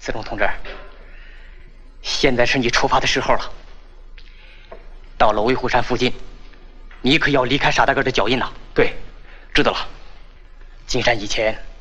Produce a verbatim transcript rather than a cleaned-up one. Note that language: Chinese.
子龙同志，现在是你出发的时候了。到了威虎山附近，你可要离开沙大哥的脚印呐。 对，知道了。 进山以前，